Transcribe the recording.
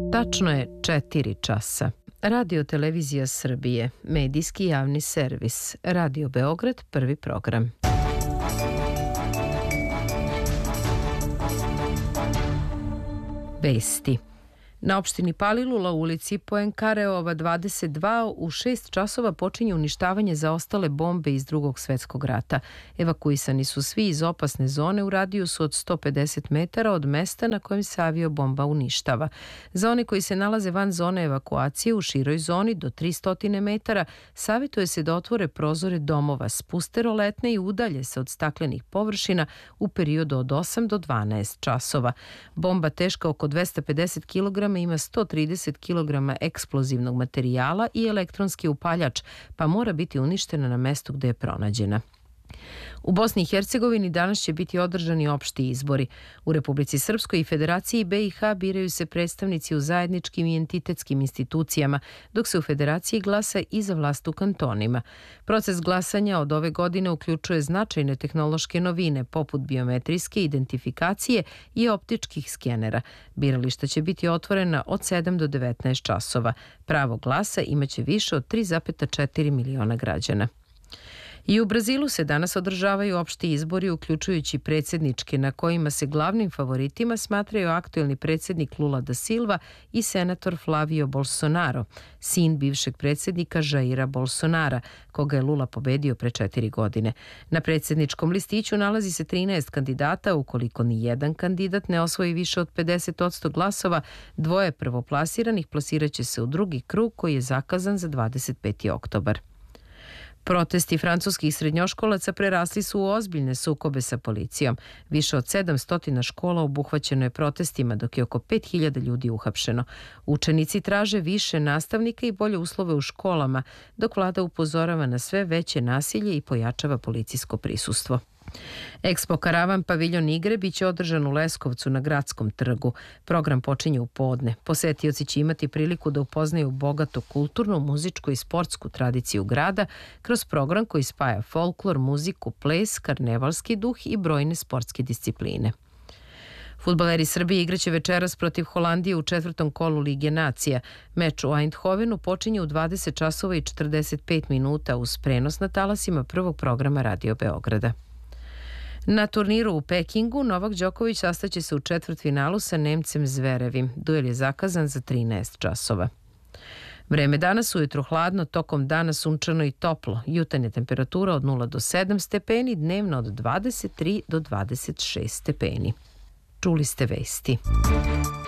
Tačno je 4 časa. Radio Televizija Srbije, medijski javni servis, Radio Beograd, prvi program. Vesti. Na opštini Palilula u ulici Poenkareova 22 u 6 časova počinje uništavanje zaostale bombe iz Drugog svetskog rata. Evakuisani su svi iz opasne zone u radijusu od 150 metara od mesta na kojem se aviobomba uništava. Za one koji se nalaze van zone evakuacije u široj zoni do 300 metara, savjetuje se da otvore prozore domova, spuste roletne i udalje se od staklenih površina u periodu od 8 do 12 časova. Bomba teška oko 250 kg ima 130 kg eksplozivnog materijala i elektronski upaljač, pa mora biti uništena na mestu gde je pronađena. U Bosni i Hercegovini danas će biti održani opšti izbori. U Republici Srpskoj i Federaciji BiH biraju se predstavnici u zajedničkim i entitetskim institucijama, dok se u Federaciji glasa i za vlast u kantonima. Proces glasanja od ove godine uključuje značajne tehnološke novine, poput biometrijske identifikacije i optičkih skenera. Birališta će biti otvorena od 7 do 19 časova. Pravo glasa imaće više od 3,4 miliona građana. I u Brazilu se danas održavaju opšti izbori, uključujući predsjedničke, na kojima se glavnim favoritima smatraju aktuelni predsjednik Lula da Silva i senator Flavio Bolsonaro, sin bivšeg predsjednika Jaira Bolsonara, koga je Lula pobedio pre 4 godine. Na predsjedničkom listiću nalazi se 13 kandidata. Ukoliko ni jedan kandidat ne osvoji više od 50% glasova, dvoje prvoplasiranih plasiraće se u drugi krug koji je zakazan za 25. oktobar. Protesti francuskih srednjoškolaca prerasli su u ozbiljne sukobe sa policijom. Više od 700 škola obuhvaćeno je protestima, dok je oko 5000 ljudi uhapšeno. Učenici traže više nastavnika i bolje uslove u školama, dok vlada upozorava na sve veće nasilje i pojačava policijsko prisustvo. Expo Karavan paviljon igre biće održan u Leskovcu na Gradskom trgu. Program počinje u podne. Posetioci će imati priliku da upoznaju bogatu kulturnu, muzičku i sportsku tradiciju grada kroz program koji spaja folklor, muziku, ples, karnevalski duh i brojne sportske discipline. Fudbaleri Srbije igraće večeras protiv Holandije u 4. kolu Lige nacija. Meč u Eindhovenu počinje u 20 časova i 45 minuta uz prenos na talasima prvog programa Radio Beograda. Na turniru u Pekingu Novak Đoković sastaće se u četvrtfinalu sa Nemcem Zverevim. Duel je zakazan za 13 časova. Vreme danas ujutro hladno, tokom dana sunčano i toplo. Jutarnja temperatura od 0 do 7 stepeni, dnevno od 23 do 26 stepeni. Čuli ste vesti.